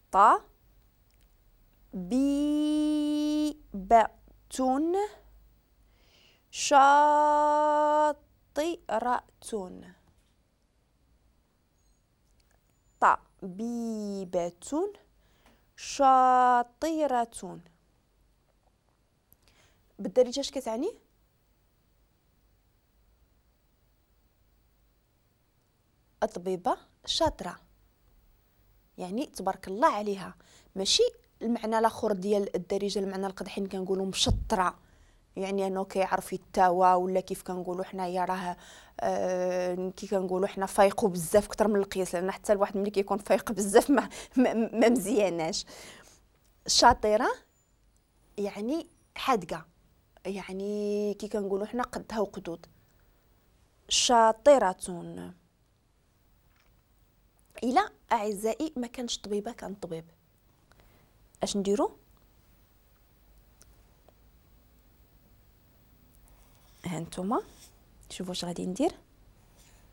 طبيبة شاطرة. طبيبة شاطرة. بالدارجة اش كتعني؟ الطبيبة شاطرة، يعني تبارك الله عليها. ماشي المعنى الاخر ديال الدارجه، المعنى القدحين كنقولوا مشطره، يعني انه كيعرف يتاوى، ولا كيف كنقولوا حنايا راه كي كنقولوا حنا فايقوا بزاف اكثر من القياس، لان حتى الواحد ملي كيكون فايق بزاف ما مزياناش. شاطره يعني حادقه، يعني كي كنقولوا حنا قدها وقدود. شاطره. الى اعزائي ما كانش طبيبه كان طبيب، اش نديرو؟ هانتوما شوفوا واش غادي ندير.